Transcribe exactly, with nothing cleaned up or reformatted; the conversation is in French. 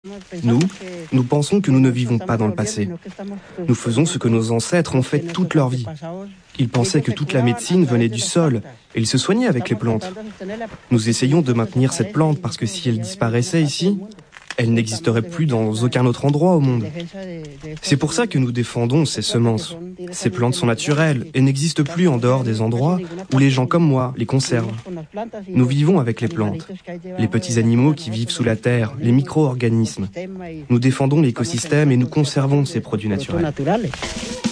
Nous, nous pensons que nous ne vivons pas dans le passé. Nous faisons ce que nos ancêtres ont fait toute leur vie. Ils pensaient que toute la médecine venait du sol et ils se soignaient avec les plantes. Nous essayons de maintenir cette plante parce que si elle disparaissait ici, elle n'existerait plus dans aucun autre endroit au monde. C'est pour ça que nous défendons ces semences. Ces plantes sont naturelles et n'existent plus en dehors des endroits où les gens comme moi les conservent. Nous vivons avec les plantes, les petits animaux qui vivent sous la terre, les micro-organismes. Nous défendons l'écosystème et nous conservons ces produits naturels.